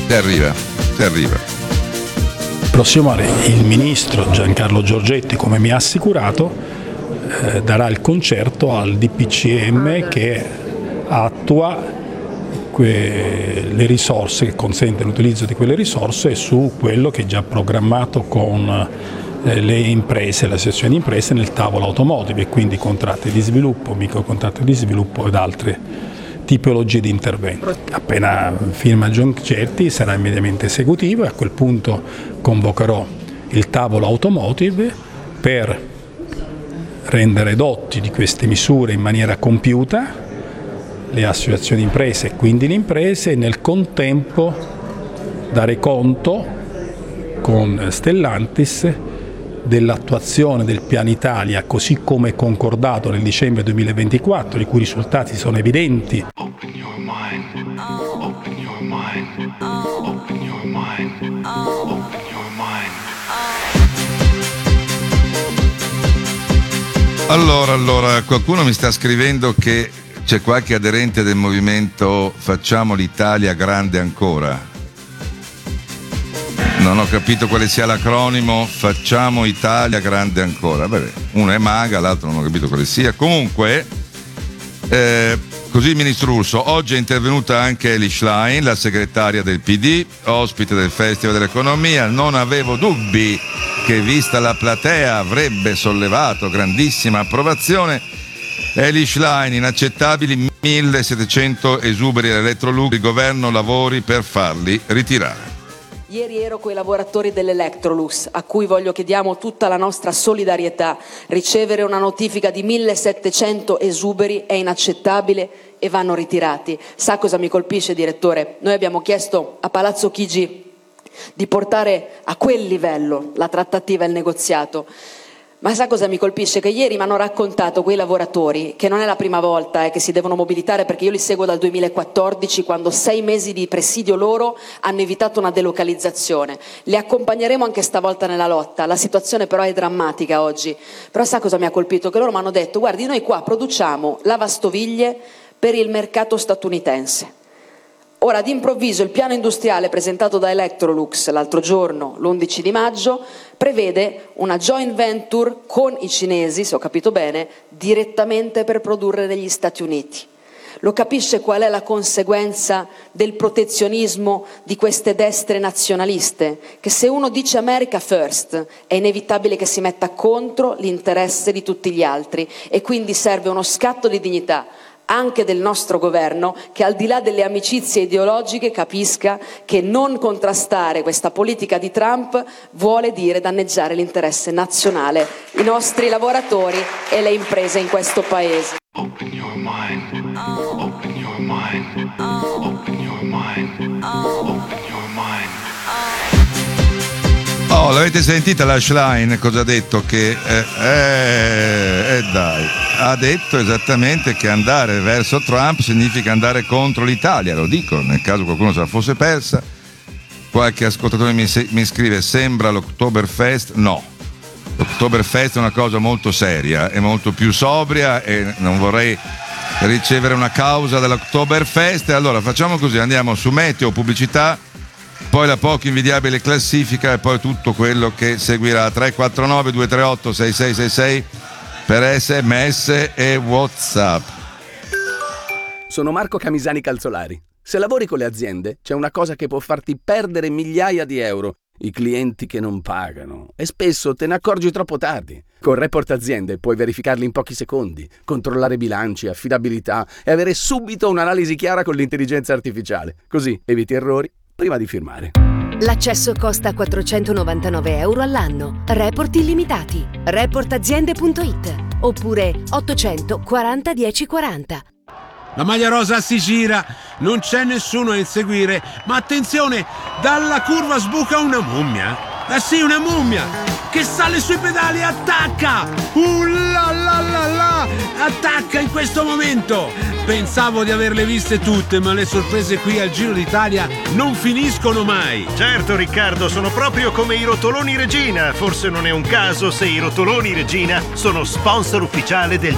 Se arriva. Prossimo anno il ministro Giancarlo Giorgetti, come mi ha assicurato, darà il concerto al DPCM che attua le risorse, che consente l'utilizzo di quelle risorse su quello che è già programmato con le imprese, le associazioni di imprese nel tavolo automotive, e quindi contratti di sviluppo, microcontratti di sviluppo ed altre tipologie di intervento. Appena firma Giorgetti sarà immediatamente esecutivo e a quel punto convocherò il tavolo automotive per rendere edotti di queste misure in maniera compiuta le associazioni di imprese e quindi le imprese, e nel contempo dare conto con Stellantis dell'attuazione del Piano Italia così come concordato nel dicembre 2024, i cui risultati sono evidenti. Allora, qualcuno mi sta scrivendo che c'è qualche aderente del movimento Facciamo l'Italia grande ancora. Non ho capito quale sia l'acronimo Facciamo Italia grande ancora. Beh, uno è Maga, l'altro non ho capito quale sia. Comunque, così il ministro Urso. Oggi è intervenuta anche Elly Schlein, la segretaria del PD, ospite del Festival dell'Economia. Non avevo dubbi che, vista la platea, avrebbe sollevato grandissima approvazione. Elly Schlein, inaccettabili 1700 esuberi all'Electrolux, il governo lavori per farli ritirare. Ieri ero con i lavoratori dell'Electrolux, a cui chiediamo tutta la nostra solidarietà. Ricevere una notifica di 1700 esuberi è inaccettabile e vanno ritirati. Sa cosa mi colpisce, direttore? Noi abbiamo chiesto a Palazzo Chigi di portare a quel livello la trattativa e il negoziato. Ma sa cosa mi colpisce? Che ieri mi hanno raccontato quei lavoratori che non è la prima volta che si devono mobilitare, perché io li seguo dal 2014, quando 6 mesi di presidio loro hanno evitato una delocalizzazione. Li accompagneremo anche stavolta nella lotta, la situazione però è drammatica oggi. Però sa cosa mi ha colpito? Che loro mi hanno detto: guardi, noi qua produciamo lavastoviglie per il mercato statunitense. Ora, d'improvviso, il piano industriale presentato da Electrolux l'altro giorno, l'11 di maggio, prevede una joint venture con i cinesi, se ho capito bene, direttamente per produrre negli Stati Uniti. Lo capisce qual è la conseguenza del protezionismo di queste destre nazionaliste? Che se uno dice America First è inevitabile che si metta contro l'interesse di tutti gli altri, e quindi serve uno scatto di dignità anche del nostro governo, che al di là delle amicizie ideologiche capisca che non contrastare questa politica di Trump vuole dire danneggiare l'interesse nazionale, i nostri lavoratori e le imprese in questo paese. Open your mind. Open your mind. Open your mind. Open your mind. Oh, l'avete sentita la Schlein cosa ha detto? Che dai, ha detto esattamente che andare verso Trump significa andare contro l'Italia. Lo dico nel caso qualcuno se la fosse persa. Qualche ascoltatore mi scrive: sembra l'Oktoberfest. No, l'Oktoberfest è una cosa molto seria e molto più sobria, e non vorrei ricevere una causa dall'Oktoberfest. Allora facciamo così, andiamo su Meteo, pubblicità, poi la poco invidiabile classifica e poi tutto quello che seguirà. 349 238 6666 per SMS e WhatsApp. Sono Marco Camisani Calzolari. Se lavori con le aziende, c'è una cosa che può farti perdere migliaia di euro: i clienti che non pagano, e spesso te ne accorgi troppo tardi. Con Report Aziende puoi verificarli in pochi secondi, controllare bilanci, affidabilità e avere subito un'analisi chiara con l'intelligenza artificiale. Così eviti errori prima di firmare. L'accesso costa 499 euro all'anno. Report illimitati. Reportaziende.it oppure 840 1040. La maglia rosa si gira, non c'è nessuno a inseguire, ma attenzione, dalla curva sbuca una mummia. Sì, una mummia che sale sui pedali e attacca. La la la la, attacca in questo momento. Pensavo di averle viste tutte, ma le sorprese qui al Giro d'Italia non finiscono mai. Certo Riccardo, sono proprio come i rotoloni Regina. Forse non è un caso se i rotoloni Regina sono sponsor ufficiale del